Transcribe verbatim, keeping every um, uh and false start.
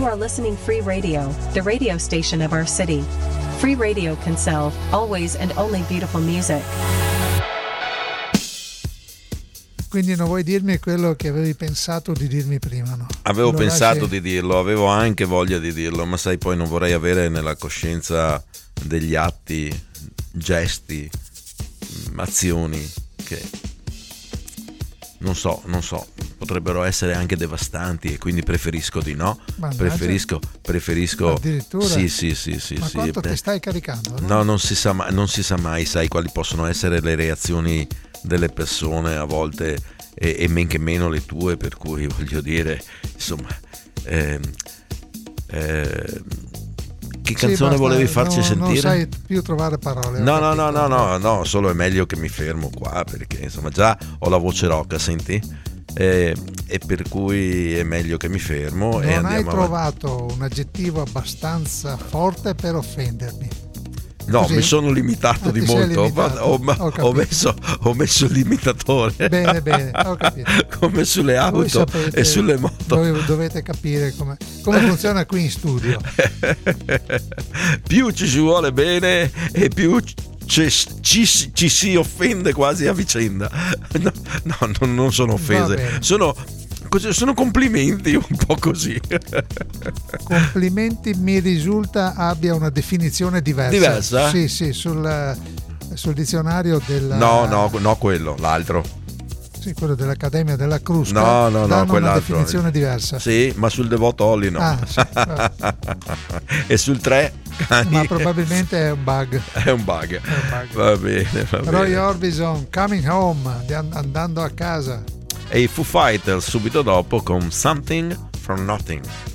You are listening Free Radio, the radio station of our city. Free Radio Kinsale, always and only beautiful music. Quindi non vuoi dirmi quello che avevi pensato di dirmi prima, no? Avevo Lo pensato lasci... di dirlo, avevo anche voglia di dirlo, ma sai, poi non vorrei avere nella coscienza degli atti, gesti, azioni che non so, non so, potrebbero essere anche devastanti e quindi preferisco di no. Mannaggia. Preferisco, preferisco. Addirittura? Sì, sì, sì, sì. Ma sì. quanto Beh, ti stai caricando? No, no, non si sa mai, non si sa mai, sai quali possono essere le reazioni delle persone a volte e, e men che meno le tue, per cui voglio dire, insomma, ehm, eh, che canzone sì, basta, volevi farci no, sentire? Non sai più trovare parole. No, no, no, no, no, no, solo è meglio che mi fermo qua perché insomma già ho la voce rocca, senti? E, e per cui è meglio che mi fermo. Non e andiamo hai avanti. trovato un aggettivo abbastanza forte per offendermi. No, Così? mi sono limitato Ah, di ti sei molto, limitato. ho, ho, Ho ho, messo, ho messo il limitatore. Bene, bene, ho capito. Come sulle Voi auto sapete, e sulle moto. dove, dovete capire come, come funziona qui in studio. Più ci si vuole bene e più ci, ci, ci si offende quasi a vicenda. No, no, no, non sono offese, sono, sono complimenti un po' così. Complimenti mi risulta abbia una definizione diversa. Diversa? Sì, sì, sul, sul dizionario del... No, no, no, quello, l'altro. Sì, quello dell'Accademia della Crusca. No, no, no, danno quell'altro. una definizione diversa. Sì, ma sul Devoto Olli no. Ah, sì, e sul tre cani. Ma probabilmente è un bug. È un bug. È un bug. Va bene, va bene. Roy Orbison, Coming Home, andando a casa. E i Foo Fighters subito dopo con Something from Nothing.